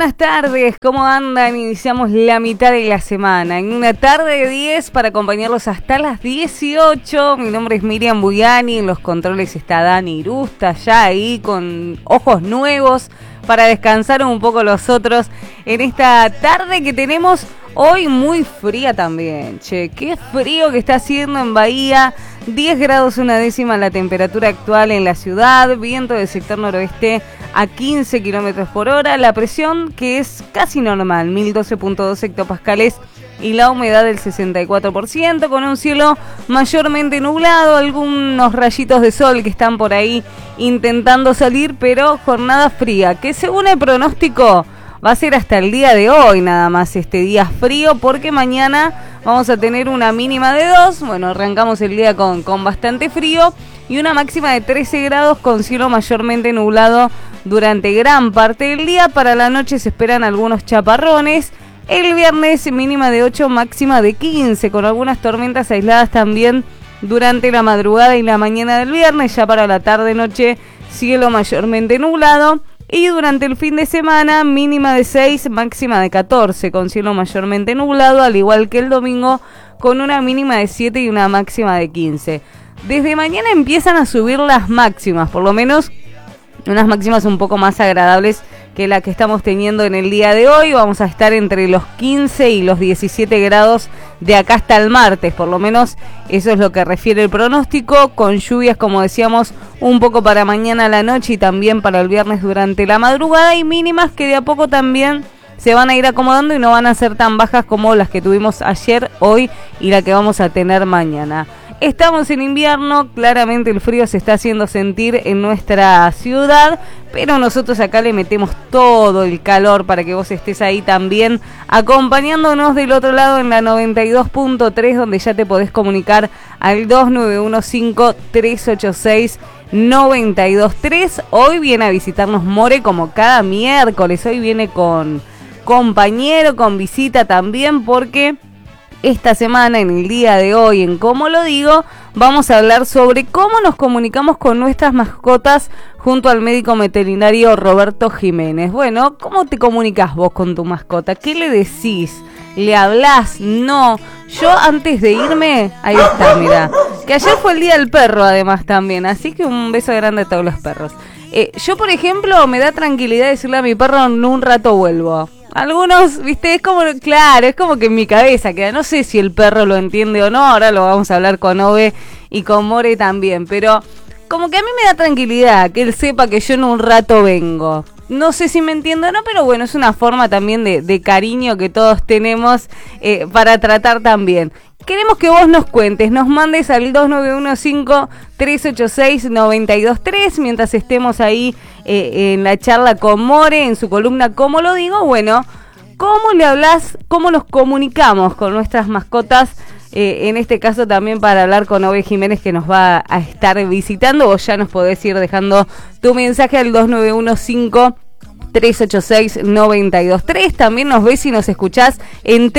buenas tardes, ¿cómo andan? Iniciamos la mitad de la semana, en una tarde de 10 para acompañarlos hasta las 18. Mi nombre es Miriam Buyani, en los controles está Dani Irusta, ya ahí con ojos nuevos para descansar un poco los otros en esta tarde que tenemos hoy muy fría también. Che, qué frío que está haciendo en Bahía. 10 grados una décima la temperatura actual en la ciudad, viento del sector noroeste a 15 kilómetros por hora, la presión que es casi normal, 1012.2 hectopascales y la humedad del 64%, con un cielo mayormente nublado, algunos rayitos de sol que están por ahí intentando salir, pero jornada fría, que según el pronóstico va a ser hasta el día de hoy nada más este día frío, porque mañana vamos a tener una mínima de 2, bueno, arrancamos el día con bastante frío, y una máxima de 13 grados con cielo mayormente nublado durante gran parte del día. Para la noche se esperan algunos chaparrones. El viernes mínima de 8, máxima de 15, con algunas tormentas aisladas también durante la madrugada y la mañana del viernes. Ya para la tarde-noche cielo mayormente nublado. Y durante el fin de semana, mínima de 6, máxima de 14, con cielo mayormente nublado, al igual que el domingo, con una mínima de 7 y una máxima de 15. Desde mañana empiezan a subir las máximas, por lo menos unas máximas un poco más agradables que la que estamos teniendo en el día de hoy. Vamos a estar entre los 15 y los 17 grados de acá hasta el martes, por lo menos eso es lo que refiere el pronóstico, con lluvias, como decíamos, un poco para mañana a la noche y también para el viernes durante la madrugada, y mínimas que de a poco también se van a ir acomodando y no van a ser tan bajas como las que tuvimos ayer, hoy y la que vamos a tener mañana. Estamos en invierno, claramente el frío se está haciendo sentir en nuestra ciudad, pero nosotros acá le metemos todo el calor para que vos estés ahí también acompañándonos del otro lado en la 92.3, donde ya te podés comunicar al 2915-386-923. Hoy viene a visitarnos More como cada miércoles, hoy viene con compañero, con visita también, porque esta semana, en el día de hoy, en Cómo lo digo, vamos a hablar sobre cómo nos comunicamos con nuestras mascotas junto al médico veterinario Roberto Jiménez. Bueno, ¿cómo te comunicas vos con tu mascota? ¿Qué le decís? ¿Le hablás? No. Yo antes de irme, ahí está, mirá, que ayer fue el día del perro además también, así que un beso grande a todos los perros. Yo, por ejemplo, me da tranquilidad decirle a mi perro, en un rato vuelvo. Algunos, viste, es como, claro, es como que en mi cabeza queda, no sé si el perro lo entiende o no, ahora lo vamos a hablar con Ove y con More también, pero como que a mí me da tranquilidad que él sepa que yo en un rato vengo. No sé si me entiendo o no, pero bueno, es una forma también de cariño que todos tenemos para tratar también. Queremos que vos nos cuentes, nos mandes al 2915-386-923 mientras estemos ahí en la charla con More, en su columna ¿Cómo lo digo? Bueno, ¿cómo le hablas, cómo nos comunicamos con nuestras mascotas? En este caso también para hablar con Ove Jiménez, que nos va a estar visitando. Vos ya nos podés ir dejando tu mensaje al 2915-386-923. También nos ves y nos escuchás en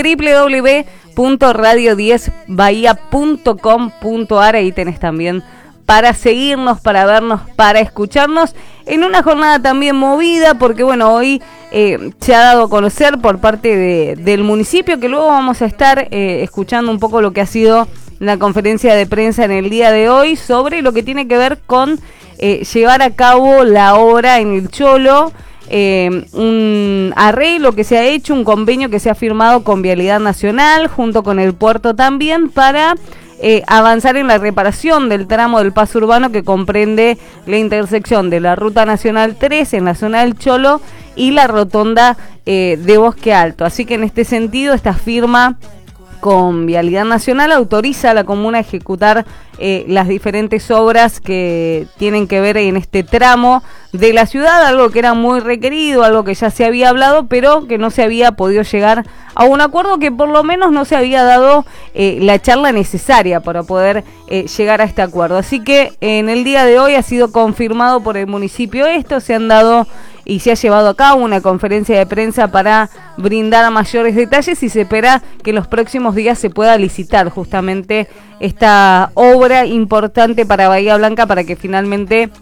www.radio10bahia.com.ar. Ahí tenés también para seguirnos, para vernos, para escucharnos en una jornada también movida, porque bueno, hoy se ha dado a conocer por parte del municipio, que luego vamos a estar escuchando un poco lo que ha sido la conferencia de prensa en el día de hoy sobre lo que tiene que ver con llevar a cabo la obra en el Cholo, un arreglo que se ha hecho, un convenio que se ha firmado con Vialidad Nacional junto con el puerto también para avanzar en la reparación del tramo del paso urbano que comprende la intersección de la Ruta Nacional 3 en la zona del Cholo y la rotonda de Bosque Alto. Así que en este sentido, esta firma con Vialidad Nacional autoriza a la comuna a ejecutar las diferentes obras que tienen que ver en este tramo de la ciudad, algo que era muy requerido, algo que ya se había hablado, pero que no se había podido llegar a un acuerdo, que por lo menos no se había dado la charla necesaria para poder llegar a este acuerdo. Así que en el día de hoy ha sido confirmado por el municipio esto, se han dado y se ha llevado a cabo una conferencia de prensa para brindar mayores detalles y se espera que en los próximos días se pueda licitar justamente esta obra importante para Bahía Blanca, para que finalmente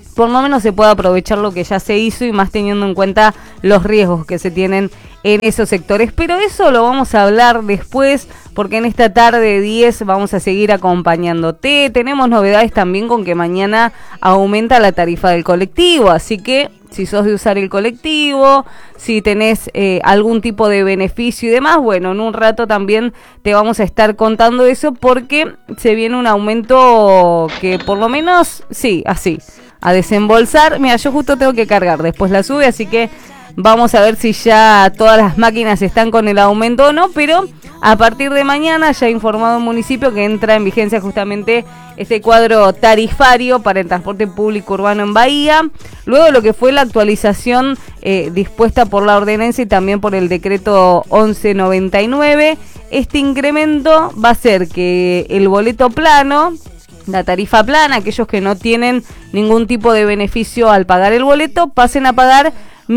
por lo menos se pueda aprovechar lo que ya se hizo y más teniendo en cuenta los riesgos que se tienen en esos sectores. Pero eso lo vamos a hablar después, porque en esta tarde de 10 vamos a seguir acompañándote. Tenemos novedades también con que mañana aumenta la tarifa del colectivo, así que si sos de usar el colectivo, si tenés algún tipo de beneficio y demás, bueno, en un rato también te vamos a estar contando eso, porque se viene un aumento que por lo menos, sí, así, a desembolsar. Mira, yo justo tengo que cargar después la sube, así que vamos a ver si ya todas las máquinas están con el aumento o no, pero a partir de mañana ya ha informado el municipio que entra en vigencia justamente este cuadro tarifario para el transporte público urbano en Bahía, luego de lo que fue la actualización dispuesta por la ordenanza y también por el decreto 1199. Este incremento va a ser que el boleto plano, la tarifa plana, aquellos que no tienen ningún tipo de beneficio al pagar el boleto, pasen a pagar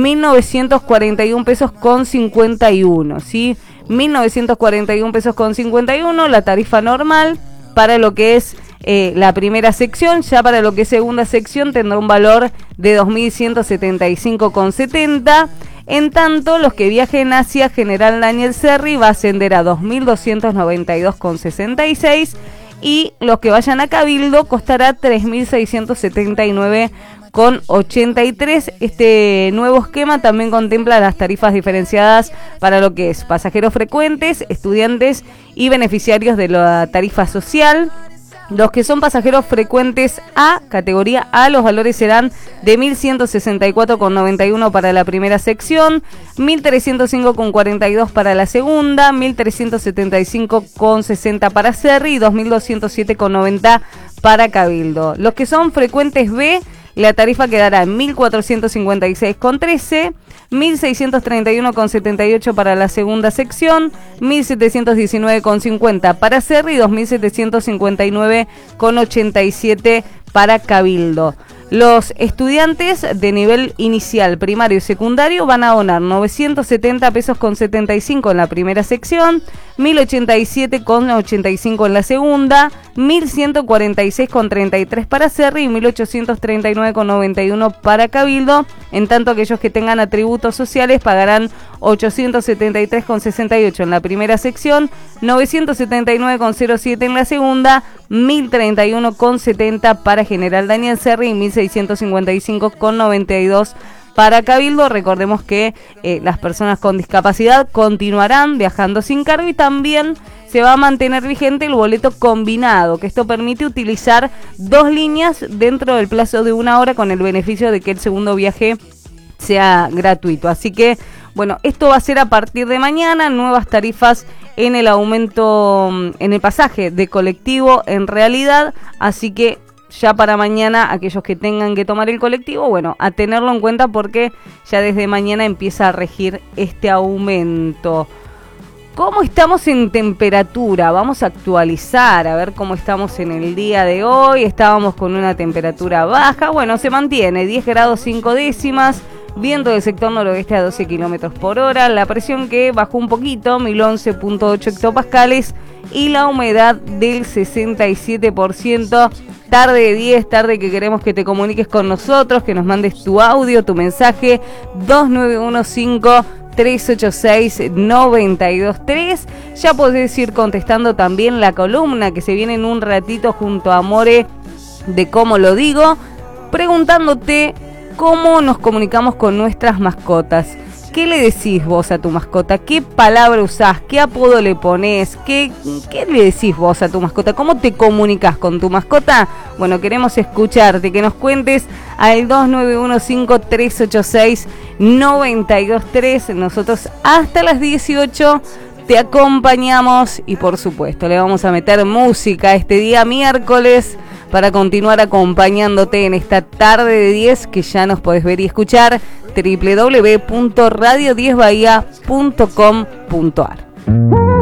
1.941 pesos con 51, ¿sí? 1.941 pesos con 51, la tarifa normal para lo que es la primera sección. Ya para lo que es segunda sección tendrá un valor de 2.175 con 70. En tanto, los que viajen hacia General Daniel Serri va a ascender a 2.292 con 66. Y los que vayan a Cabildo costará 3.679 con 83. Este nuevo esquema también contempla las tarifas diferenciadas para lo que es pasajeros frecuentes, estudiantes y beneficiarios de la tarifa social. Los que son pasajeros frecuentes A, categoría A, los valores serán de 1.164,91 para la primera sección, 1.305,42 para la segunda, 1.375,60 para Serri y 2.207,90 para Cabildo. Los que son frecuentes B, la tarifa quedará en 1.456,13, 1.631,78 para la segunda sección, 1.719,50 para Serri y 2.759,87 para Cabildo. Los estudiantes de nivel inicial, primario y secundario van a donar 970 pesos con 75 en la primera sección, 1.087,85 en la segunda, 1.146,33 para Serri y 1.839,91 para Cabildo. En tanto, aquellos que tengan atributos sociales pagarán 873,68 en la primera sección, 979,07 en la segunda, 1.031,70 para General Daniel Serri y 1.655,92 para Cabildo. Recordemos que las personas con discapacidad continuarán viajando sin cargo y también se va a mantener vigente el boleto combinado, que esto permite utilizar dos líneas dentro del plazo de 1 hora con el beneficio de que el segundo viaje sea gratuito. Así que, bueno, esto va a ser a partir de mañana, nuevas tarifas en el aumento, en el pasaje de colectivo en realidad, así que ya para mañana, aquellos que tengan que tomar el colectivo, bueno, a tenerlo en cuenta porque ya desde mañana empieza a regir este aumento. ¿Cómo estamos en temperatura? Vamos a actualizar, a ver cómo estamos en el día de hoy. Estábamos con una temperatura baja, bueno, se mantiene, 10 grados 5 décimas, viento del sector noroeste a 12 kilómetros por hora, la presión que bajó un poquito, 1011,8 hectopascales y la humedad del 67%. Tarde de 10, tarde que queremos que te comuniques con nosotros, que nos mandes tu audio, tu mensaje, 2915-386-923. Ya podés ir contestando también la columna que se viene en un ratito junto a More de Cómo Lo Digo, preguntándote cómo nos comunicamos con nuestras mascotas. ¿Qué le decís vos a tu mascota? ¿Qué palabra usás? ¿Qué apodo le ponés? ¿Qué le decís vos a tu mascota? ¿Cómo te comunicas con tu mascota? Bueno, queremos escucharte, que nos cuentes al 2915-386-923. Nosotros hasta las 18 te acompañamos y por supuesto le vamos a meter música este día miércoles para continuar acompañándote en esta tarde de 10 que ya nos podés ver y escuchar www.radio10bahia.com.ar.